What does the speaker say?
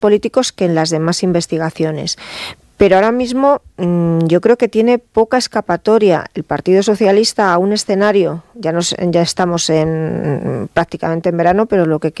políticos que en las demás investigaciones. Pero ahora mismo yo creo que tiene poca escapatoria el Partido Socialista a un escenario, ya estamos prácticamente en verano, pero lo que